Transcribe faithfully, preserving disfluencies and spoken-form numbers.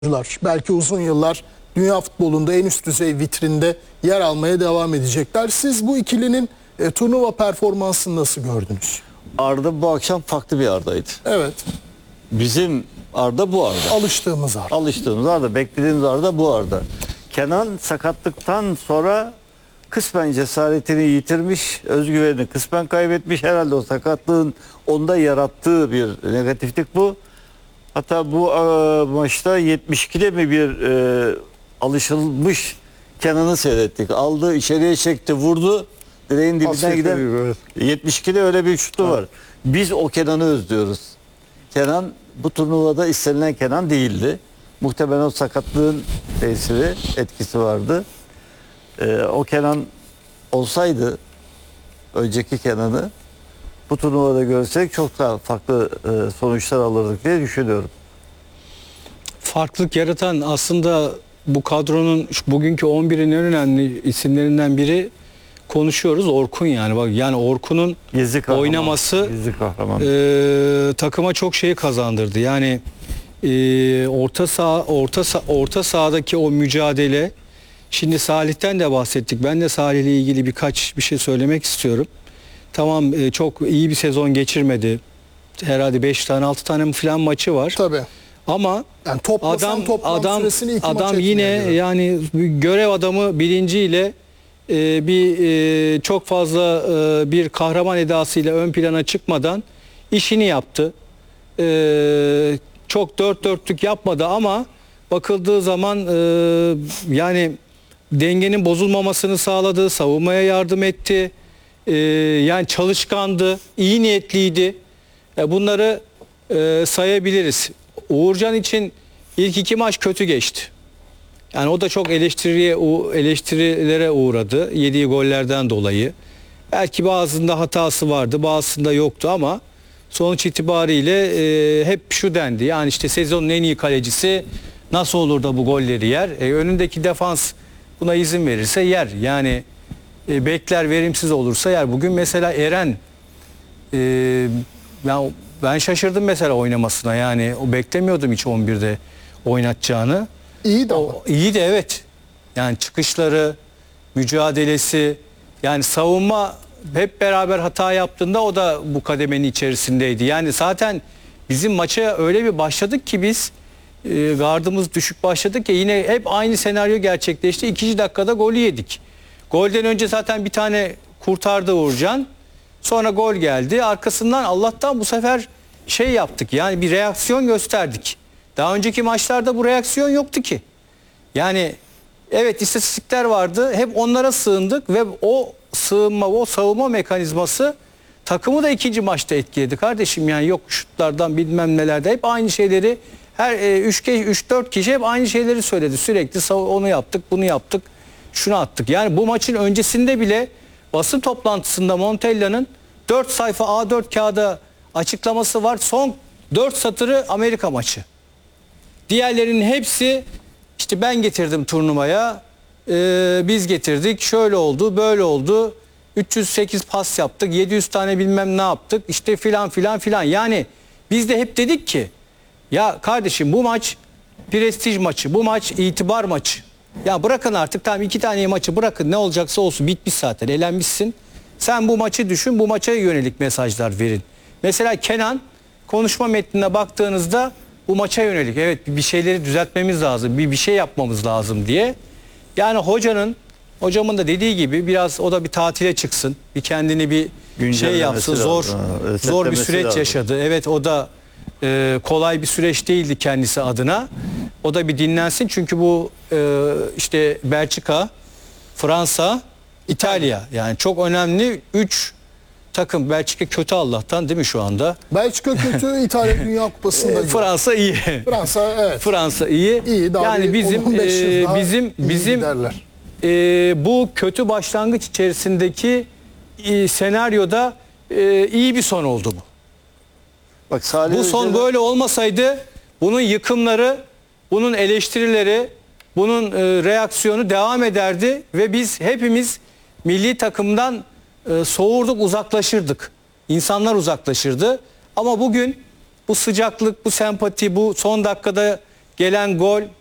belki uzun yıllar dünya futbolunda en üst düzey vitrinde yer almaya devam edecekler. Siz bu ikilinin e, turnuva performansını nasıl gördünüz? Arda bu akşam farklı bir Arda'ydı. Evet. Bizim Arda bu Arda. Alıştığımız Arda. Alıştığımız Arda, beklediğimiz Arda bu Arda. Kenan sakatlıktan sonra kısmen cesaretini yitirmiş, özgüvenini kısmen kaybetmiş. Herhalde o sakatlığın onda yarattığı bir negatiflik bu. Hatta bu e, maçta yetmiş ikide mi bir e, alışılmış Kenan'ı seyrettik. Aldı, içeriye çekti, vurdu. Direğin dibinden giden evet. yetmiş ikide öyle bir şutu Evet. var. Biz o Kenan'ı özlüyoruz. Kenan bu turnuvada istenilen Kenan değildi. Muhtemelen o sakatlığın tesiri, etkisi vardı. Ee, o Kenan olsaydı, önceki Kenan'ı bu turnuvada görsek çok daha farklı e, sonuçlar alırdık diye düşünüyorum. Farklılık yaratan aslında bu kadronun şu bugünkü on birin en önemli isimlerinden biri konuşuyoruz. Orkun yani. Bak yani Orkun'un Gizli kahraman, oynaması gizli kahraman. e, takıma çok şey kazandırdı. Yani e, orta saha orta saha, orta sahadaki o mücadele. Şimdi Salih'ten de bahsettik. Ben de Salih'le ilgili birkaç bir şey söylemek istiyorum. Tamam e, çok iyi bir sezon geçirmedi. Herhalde beş tane altı tane falan maçı var. Tabii. Ama Yani toplasan adam toplam adam süresini iki maç adam etmiyor yine diyor. yani görev adamı bilinciyle e, bir e, çok fazla e, bir kahraman edasıyla ön plana çıkmadan işini yaptı. E, çok dört dörtlük yapmadı ama bakıldığı zaman e, yani dengenin bozulmamasını sağladı, savunmaya yardım etti. E, yani çalışkandı, iyi niyetliydi. E, bunları e, sayabiliriz. Uğurcan için ilk iki maç kötü geçti. Yani o da çok eleştiriye eleştirilere uğradı. Yediği gollerden dolayı. Belki bazısında hatası vardı, bazısında yoktu ama sonuç itibariyle e, hep şu dendi. Yani işte sezonun en iyi kalecisi nasıl olur da bu golleri yer? E, önündeki defans buna izin verirse yer. Yani e, bekler verimsiz olursa yer. Bugün mesela Eren e, ben, ben şaşırdım mesela oynamasına. Yani o beklemiyordum hiç on birde oynatacağını. İyi de ama. O, iyi de evet. Yani çıkışları, mücadelesi, yani savunma hep beraber hata yaptığında o da bu kademenin içerisindeydi. Yani zaten bizim maça öyle bir başladık ki biz e, gardımız düşük başladık ya yine hep aynı senaryo gerçekleşti. İkinci dakikada golü yedik. Golden önce zaten bir tane kurtardı Uğurcan. Sonra gol geldi. Arkasından Allah'tan bu sefer şey yaptık. Yani bir reaksiyon gösterdik. Daha önceki maçlarda bu reaksiyon yoktu ki. Yani evet istatistikler vardı. Hep onlara sığındık ve o sığınma, o savunma mekanizması takımı da ikinci maçta etkiledi kardeşim. Yani yok şutlardan bilmem nelerde hep aynı şeyleri her üç dört kişi hep aynı şeyleri söyledi. Sürekli onu yaptık, bunu yaptık, şunu attık. Yani bu maçın öncesinde bile basın toplantısında Montella'nın dört sayfa A dört kağıda açıklaması var. Son dört satırı Amerika maçı. Diğerlerinin hepsi işte ben getirdim turnuvaya, e, biz getirdik, şöyle oldu, böyle oldu, üç yüz sekiz pas yaptık, yedi yüz tane bilmem ne yaptık, işte filan filan filan. Yani biz de hep dedik ki ya kardeşim bu maç prestij maçı, bu maç itibar maçı. Ya bırakın artık tamam iki tane maçı bırakın ne olacaksa olsun bitmiş zaten elenmişsin. Sen bu maçı düşün, bu maça yönelik mesajlar verin. Mesela Kenan konuşma metnine baktığınızda bu maça yönelik evet bir şeyleri düzeltmemiz lazım, bir bir şey yapmamız lazım diye. Yani hocanın, hocamın da dediği gibi biraz o da bir tatile çıksın, bir kendini bir şey yapsın. Zor, zor bir süreç lazım. yaşadı. Evet o da e, kolay bir süreç değildi kendisi adına. O da bir dinlensin çünkü bu e, işte Belçika, Fransa, İtalya yani çok önemli üç takım. Belçika kötü Allah'tan değil mi şu anda? Belçika kötü, İtalya Dünya Kupası'nda iyi. Fransa iyi. Fransa evet. Fransa iyi. İyi daha yani bizim e, bizim bizim e, bu kötü başlangıç içerisindeki e, senaryoda e, iyi bir son oldu bu. Bak Salih bu son Hoca'da... böyle olmasaydı bunun yıkımları, bunun eleştirileri, bunun e, reaksiyonu devam ederdi ve biz hepimiz milli takımdan e, soğurduk, uzaklaşırdık. İnsanlar uzaklaşırdı. Ama bugün bu sıcaklık, bu sempati, bu son dakikada gelen gol